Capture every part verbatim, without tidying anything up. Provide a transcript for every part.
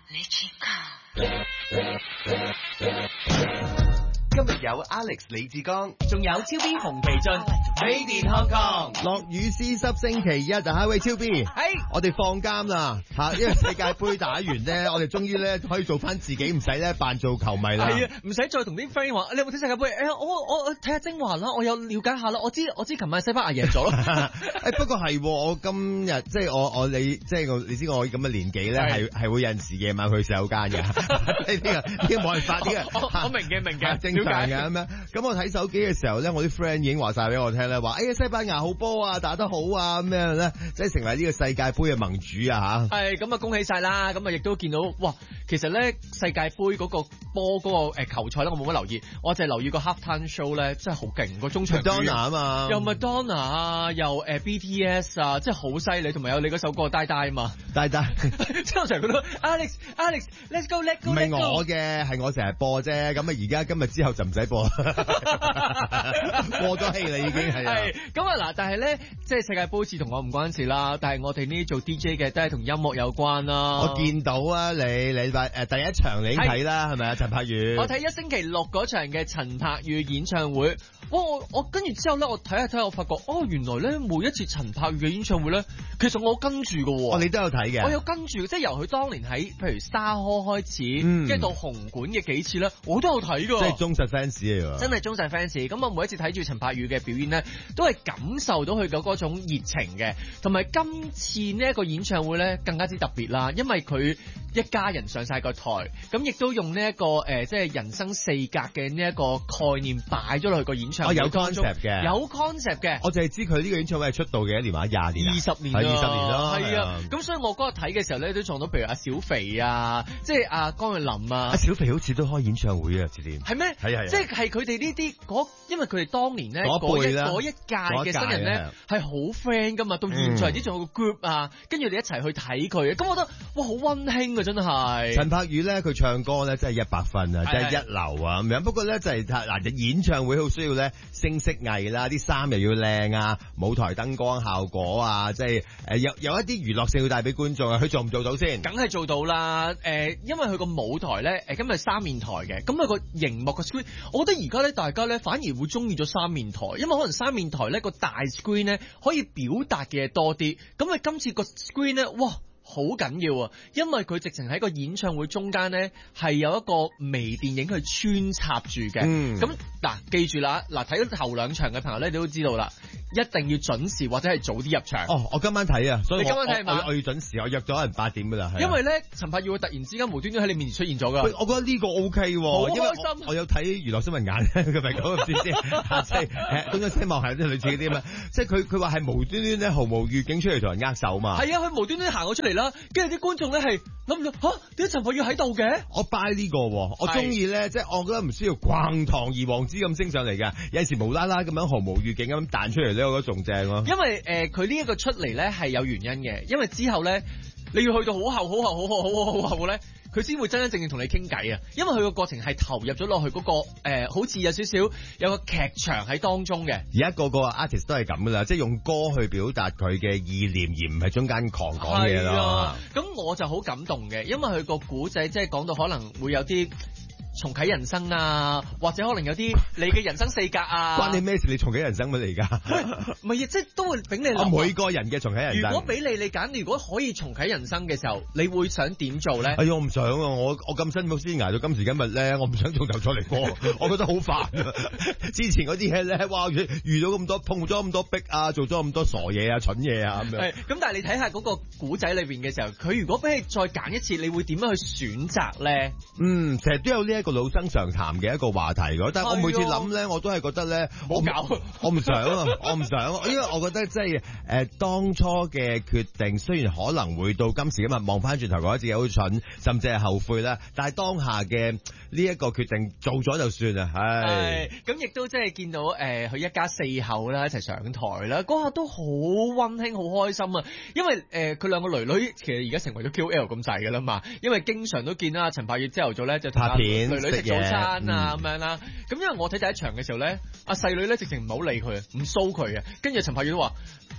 今日有 Alex 李志剛， 仲有超 B 洪其俊，Made in Hong Kong。 落雨絲濕星期一啊，喂超 B， 係我哋放監啦吓，因為世界盃打完咧，我哋終於咧可以做翻自己，唔使咧扮做球迷啦。 係啊，唔使再同啲 friend 話，你有冇睇世界盃？誒，我我我睇下精華啦，我有了解下啦，我知我知，琴晚西班牙贏咗咯。 誒，不過係我今日即係我我你即係我，你知我咁嘅年紀咧，係係會有陣時夜晚去洗手間嘅。呢個呢個冇辦法，呢個我明嘅明嘅， 正常嘅咁樣。咁我睇手機嘅時候咧，我啲 friend 已經話晒俾我聽咧，話哎呀西班牙好波啊，打得好啊，咁樣咧，即係成為呢個世界盃嘅盟主啊吓。 係咁啊，恭喜晒啦！咁啊，亦都見到哇，其實咧世界盃嗰個波嗰個誒球賽咧，我冇乜留意，我淨係留意個 halftime show 咧，真係好勁個中場。 Madonna 啊嘛， 又 Madonna 啊，又誒 B T S 啊，即係好犀利，同埋有你嗰首歌呆呆啊嘛， 呆呆。 即係我成日覺得 Alex Alex Let's go Let's go， 唔係我嘅，係我成日播啫。咁啊，而家今日之後就唔使播，過咗氣啦已經係。 係咁啊嗱，但係咧，即係世界盃好似同我唔關事啦。但係我哋呢啲做 D J 嘅都係同音樂有關啦。 我見到啊，你禮拜誒第一場你已經睇啦，係咪啊？陳柏宇， 我睇一星期六嗰場嘅陳柏宇演唱會。哇！我我跟住之後咧，我睇下睇下，我發覺哦，原來咧每一次陳柏宇嘅演唱會咧，其實我跟住嘅。 哦，你都有睇嘅。 我有跟住，即係由佢當年喺譬如沙柯開始，跟住、嗯、到紅館嘅幾次咧，我都有睇㗎。 即係忠實 fans 嚟㗎。 真係忠實 fans。咁我每一次睇住陳柏宇嘅表演咧，都係感受到佢嘅嗰種熱情嘅。同埋今次呢一個演唱會咧，更加之特別啦，因為佢一家人上晒個台，咁亦都用呢、這、一個誒、呃，即係人生四格嘅呢一個概念擺咗落去個演唱會。 哦，有 concept 嘅， 有 concept 嘅。 我淨係知佢呢個演唱會係出道嘅一年或者廿年， 二十年，係二十年咯。 係啊，咁所以我嗰日睇嘅時候咧，都撞到譬如阿小肥啊，即係阿江玉林啊。 阿小肥好似都開演唱會啊，之前係咩？ 係係， 即係係佢哋呢啲嗰，因為佢哋當年咧嗰一嗰一屆嘅新人咧係好 friend 噶嘛，到現在啲仲有個 group 啊，跟住你一齊去睇佢，咁我覺得哇好溫馨啊，真係。 陳柏宇咧，佢唱歌咧真係一百分啊，真係一流啊咁樣。不過咧就係嗱，演唱會好需要咧聲色藝啦，啲衫又要靚啊，舞台燈光效果啊，即係誒有有一啲娛樂性要帶俾觀眾啊，佢做唔做到先？ 梗係做到啦，誒、呃，因為佢個舞台咧，誒，今日三面台嘅，咁佢個熒幕個 screen，我覺得而家咧大家咧反而會中意咗三面台，因為可能三面台咧個大 screen 咧可以表達嘅嘢多啲，咁佢今次個 screen 咧，哇！好緊要啊，因為佢直情喺個演唱會中間咧，係有一個微電影去穿插住嘅。咁嗱、嗯，記住啦，嗱睇咗頭兩場嘅朋友咧，你都知道啦，一定要準時或者係早啲入場。 哦，我今晚睇啊，所以我你今晚睇嘛？ 我，我要準時，我約咗人八點噶啦。 因為咧，陳柏宇會突然之間無端端喺你面前出現咗噶。 我覺得呢個 O K 喎， 好開心。 我，我有睇娛樂新聞眼，佢咪講唔知先，即係誒，東張西望係啲類似嗰啲咩？即係佢佢話係無端端咧毫無預警出嚟同人握手嘛。 係啊，佢無端端行咗出嚟啦，跟住啲觀眾咧係諗唔到吓，點解陳柏宇喺度嘅？ 我 buy 呢個，我中意咧，即係我覺得唔需要逛堂而王之咁升上嚟嘅，有陣時無啦啦咁樣毫無預警咁彈出嚟咧，我覺得仲正咯。 因為誒，佢呢一個出嚟咧係有原因嘅，因為之後咧你要去到好後、好後、好後、好後、好後咧，佢先會真真正正同你傾偈啊！因為佢個過程係投入咗落去嗰個誒、呃，好似有少少有個劇場喺當中嘅。 而家個個 artist 都係咁噶啦，即係用歌去表達佢嘅意念，而唔係中間狂講嘢咯。 咁我就好感動嘅，因為佢個古仔即係講到可能會有啲重啟人生啊，或者可能有啲你嘅人生四格啊， 關你咩事？你重啟人生乜嚟噶？ 唔係，即係都會俾你諗。 每個人嘅重啟人生。 如果俾你，你揀，如果可以重啟人生嘅時候，你會想點做咧？ 哎呀，我唔想啊！我我咁辛苦先捱到今時今日咧，我唔想從頭再嚟過，我覺得好煩啊！之前嗰啲嘢咧，哇，遇到咁多碰咗咁多壁啊，做咗咁多傻嘢啊、蠢嘢啊咁樣。係， 咁但係你睇下嗰個古仔裏邊嘅時候，佢如果俾你再揀一次，你會點樣去選擇咧？ 嗯，成日都有呢一個老生常談嘅一個話題嘅，但係我每次諗咧，我都係覺得咧， 冇搞， 我唔想啊，我唔想啊，因為我覺得即係誒當初嘅決定，雖然可能會到今時今日望翻轉頭覺得自己好蠢，甚至係後悔啦，但係當下嘅呢一個決定做咗就算啦，唉。 咁亦都即係見到誒，佢、呃、一家四口啦一齊上台啦，嗰下都好溫馨，好開心啊！因為誒佢兩個女女其實而家成為咗 Q L 咁滯噶啦嘛，因為經常都見啦，陳柏宇朝頭早咧就同阿女女食早餐啊咁樣啦。咁因為我睇第一場嘅時候咧，阿細女咧直情唔好理佢，唔騷佢啊。跟住陳柏宇都話：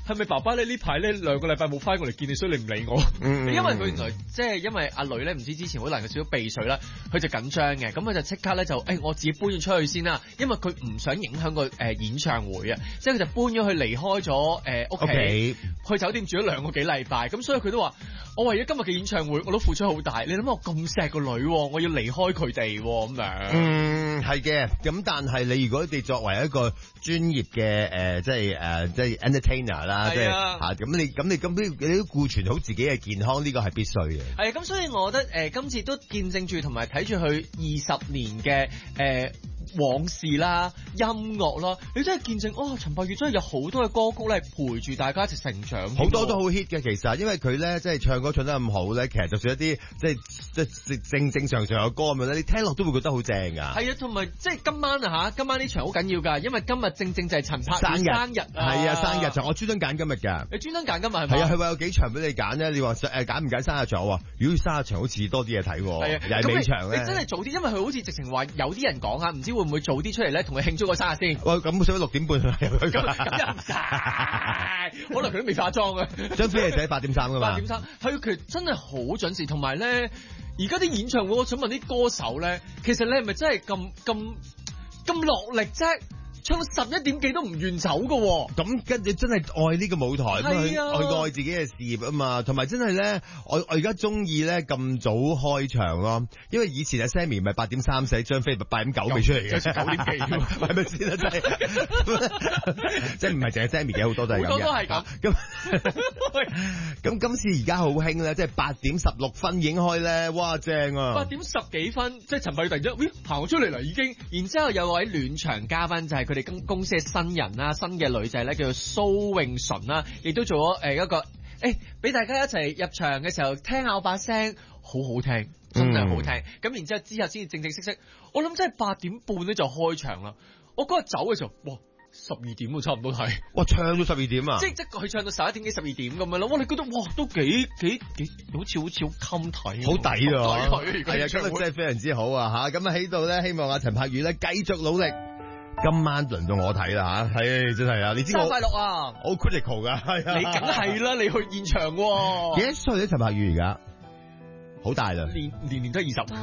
係咪爸爸咧呢排咧兩個禮拜冇翻過嚟見你，所以你唔理我？ 嗯、 因為佢原來即係因為阿女咧，唔知之前好難有少少鼻水啦，佢就緊張嘅，咁佢就即刻咧就誒、哎、我自己搬咗出去先啦，因為佢唔想影響個誒演唱會啊，即係佢就搬咗去離開咗誒屋企，okay. 去酒店住咗兩個幾禮拜，咁所以佢都話我為咗今日嘅演唱會我都付出好大，你諗下我咁錫個女，我要離開佢哋咁樣。嗯， 係嘅，咁但係你如果你作為一個專業嘅誒、呃，即係誒、呃，即係 entertainer 啦，即係嚇，咁你咁你咁你你都顧全好自己嘅健康，呢個係必須嘅。 係啊，咁所以我覺得誒、呃，今次都見證住同埋睇住佢二十年嘅誒。呃往事啦，音樂啦，你真係見證哦！陳柏宇真係有好多嘅歌曲咧，陪住大家一齊成長， 好多都好 hit 嘅。其實因為佢咧，即係唱歌唱得咁好咧，其實就算一啲即係即係正正常常嘅歌咁樣咧，你聽落都會覺得好正㗎。 係啊，同埋即係今晚啊嚇，今晚呢場好緊要㗎，因為今日正正就係陳柏宇生日，生日啊， 係啊，生日場我專登揀今日㗎。 你專登揀今日係咪？ 係啊，佢話有幾場俾你揀咧，你話誒揀唔揀生日場？我話如果生日場好似多啲嘢睇，係啊，又係尾場咧。 你真係早啲，因為佢好似直情話有啲人講啊，唔知會唔會早啲出嚟咧？同佢慶祝個生日先。 喂，咁想六點半入去㗎？ 咁又唔晒，可能佢都未化妝啊。 張飛係寫八點三㗎嘛？ 八點三，係佢真係好準時，同埋咧，而家啲演唱會，我想問啲歌手咧，其實你係咪真係咁咁咁落力啫？唱到十一點幾都唔願走㗎喎， 咁跟住真係愛呢個舞台，咁佢、啊、愛愛自己嘅事業啊嘛，同埋真係咧，我我而家中意咧咁早開場咯，因為以前阿 Sammy 咪八點三寫張飛八點九未出嚟嘅，九點幾係咪先啊？真係，即係唔係淨係 Sammy 嘅，好多都係咁嘅，好多都係咁。咁咁今次而家好興咧，即係八點十六分已經開咧，哇正啊！ 八點十幾分，即係陳柏宇突然之間，咦行出嚟啦已經，然之後有位暖場嘉賓就係、是。佢哋公公司嘅新人啦，新嘅女仔咧叫做蘇永純啦，亦都做咗誒一個誒，俾、欸、大家一齊入場嘅時候聽下我把聲，好好聽，真係好聽。咁、嗯、然之後之後先至正正式式，我諗真係八點半咧就開場啦。我嗰日走嘅時候，哇，十二點喎，差唔多係。哇，唱到十二點啊！即即佢唱到十一點幾、十二點咁樣咯。哇，你覺得哇都幾幾幾，好似好似好襟睇，好抵啊！係啊，今日真係非常之好啊嚇！咁啊喺度咧，希望阿陳柏宇咧繼續努力。今晚輪到我睇啦嚇，係真係啊！你知我生日快樂啊！好 critical 噶，係啊！你梗係啦，你去現場喎。幾多歲咧？陳柏宇而家好大啦，年年年都二十。